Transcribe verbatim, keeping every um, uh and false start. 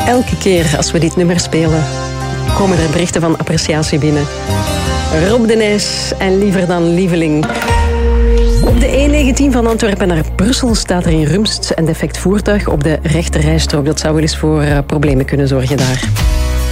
Elke keer als we dit nummer spelen, komen er berichten van appreciatie binnen. Rob de Nijs en Liever dan Lieveling. Op de E negentien van Antwerpen naar Brussel staat er in Rumst een defect voertuig op de rechterrijstrook. Dat zou wel eens voor uh, problemen kunnen zorgen daar.